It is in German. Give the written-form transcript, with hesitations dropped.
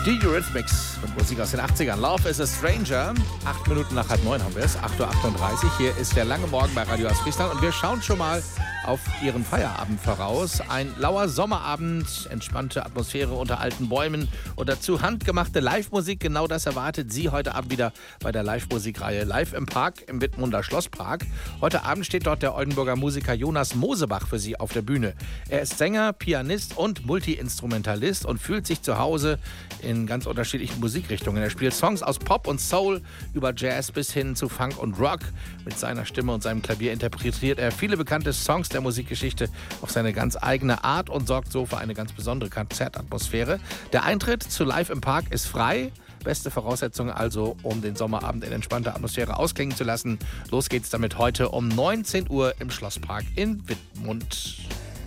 Die Eurythmics mit Musik aus den 80ern. Love is a Stranger. 8 Minuten nach 8:30 haben wir es. 8:38 Uhr. Hier ist der lange Morgen bei Radio Ostfriesland. Und wir schauen schon mal auf Ihren Feierabend voraus. Ein lauer Sommerabend, entspannte Atmosphäre unter alten Bäumen und dazu handgemachte Live-Musik. Genau das erwartet Sie heute Abend wieder bei der Live-Musikreihe Live im Park im Wittmunder Schlosspark. Heute Abend steht dort der Oldenburger Musiker Jonas Mosebach für Sie auf der Bühne. Er ist Sänger, Pianist und Multi-Instrumentalist und fühlt sich zu Hause in ganz unterschiedlichen Musikrichtungen. Er spielt Songs aus Pop und Soul über Jazz bis hin zu Funk und Rock. Mit seiner Stimme und seinem Klavier interpretiert er viele bekannte Songs der Musikgeschichte auf seine ganz eigene Art und sorgt so für eine ganz besondere Konzertatmosphäre. Der Eintritt zu Live im Park ist frei. Beste Voraussetzung also, um den Sommerabend in entspannter Atmosphäre ausklingen zu lassen. Los geht's damit heute um 19 Uhr im Schlosspark in Wittmund.